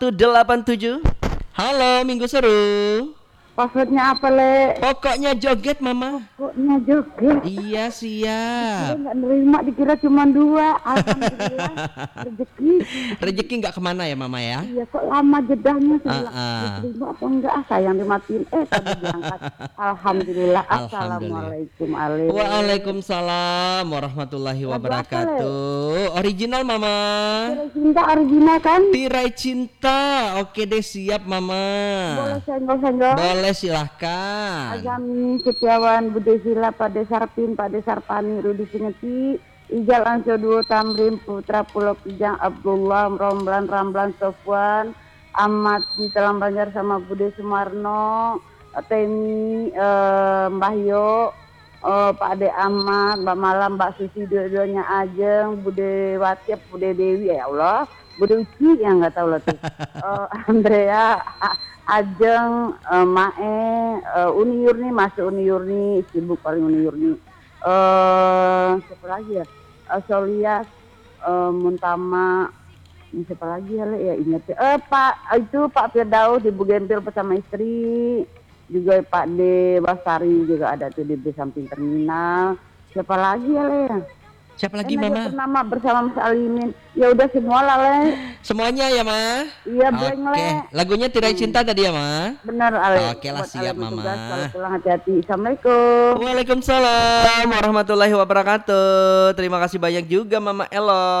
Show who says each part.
Speaker 1: 187. Halo, Minggu Seru.
Speaker 2: Passwordnya apa, Le?
Speaker 1: Pokoknya joget, Mama.
Speaker 2: Pokoknya joget.
Speaker 1: Iya, siap.
Speaker 2: Nggak nerima, dikira cuma 2. Alhamdulillah. Rezeki.
Speaker 1: Rezeki nggak kemana ya, Mama ya?
Speaker 2: Iya, kok lama jedahnya. Diterima apa enggak? Sayang dimatiin. Tadi diangkat. Alhamdulillah. Assalamualaikum.
Speaker 1: Waalaikumsalam warahmatullahi wabarakatuh. Original, Mama.
Speaker 2: Tirai cinta original kan?
Speaker 1: Tirai cinta. Oke deh, siap, Mama.
Speaker 2: Boleh senggol-senggol?
Speaker 1: Boleh, silahkan.
Speaker 2: Azami Setiawan Bude Sila Pade Sarpin Pade Sarpani Rudi Singeti Ijal Anco Duo Tamrin Putra Pulau Pijang Abdullah Ramlan Sofwan Ahmad di Telang Banjar sama Bude Sumarno Temi Mbah Yo Pak Ade Ahmad Mbak Malam Mbak Susi dua-duanya Ajeng Bude Watiap Bude Dewi ya Allah Bude Uci yang nggak tahu lah tuh Andrea Ajeng, Mae, Uni Yurni, masuk Uni Yurni, sibuk paling Uni Yurni. Siapa lagi ya? Solias, Muntama, siapa lagi ya? Ya ingat ya. Pak Firdaus di Bugempil bersama istri, juga Pak De Basari juga ada tuh di samping terminal. Siapa lagi ya, Le?
Speaker 1: Siapa lagi, Mama?
Speaker 2: Nama bersama Mas Alimin. Ya udah semua lah, Le.
Speaker 1: Semuanya ya, Ma?
Speaker 2: Iya, Bleng, Le.
Speaker 1: Lagunya Tirai Cinta tadi ya, Ma?
Speaker 2: Benar, Ale.
Speaker 1: Oke lah, siap, Mama.
Speaker 2: Kalau pulang hati-hati. Assalamualaikum.
Speaker 1: Waalaikumsalam warahmatullahi wabarakatuh. Terima kasih banyak juga, Mama Elo.